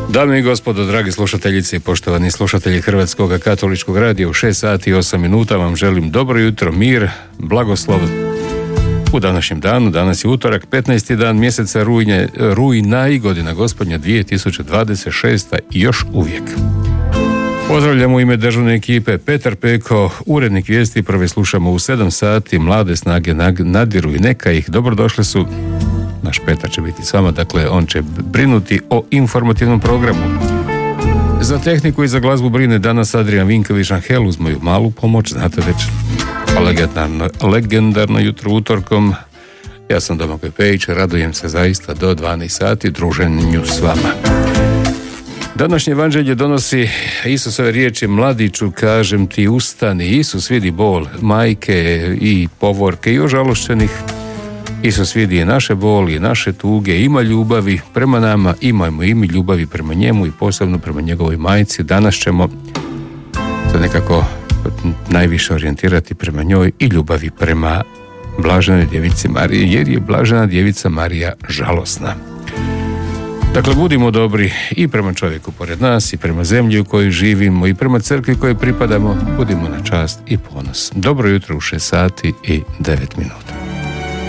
Dame i gospodo, dragi slušateljice i poštovani slušatelji Hrvatskog katoličkog radija, u 6 sati i 8 minuta vam želim dobro jutro, mir, blagoslov u današnjem danu. Danas je utorak, 15. dan mjeseca rujna i godina gospodnja 2026. i još uvijek. Pozdravljamo u ime državne ekipe Petar Peko, urednik vijesti. Prve slušamo u 7 sati, mlade snage nadiru i neka ih. Dobrodošli su. Naš Petar će biti s vama, dakle on će brinuti o informativnom programu. Za tehniku i za glazbu brine danas Adrian Vinković Angel uz moju malu pomoć, znate već, legendarno jutro utorkom. Ja sam Domagoj Pejić, radujem se zaista do 12 sati druženju s vama. Današnje evanđelje donosi Isusove riječi: mladiću, kažem ti, ustani. Isus vidi bol majke i povorke i ožalošćenih. Isus vidi i naše boli, i naše tuge, ima ljubavi prema nama, imajmo i mi ljubavi prema njemu i posebno prema njegovoj majci. Danas ćemo se nekako najviše orijentirati prema njoj i ljubavi prema blaženoj djevici Mariji, jer je blažena djevica Marija žalosna. Dakle, budimo dobri i prema čovjeku pored nas, i prema zemlji u kojoj živimo, i prema crkvi kojoj pripadamo. Budimo na čast i ponos. Dobro jutro u 6 sati i 9 minuta.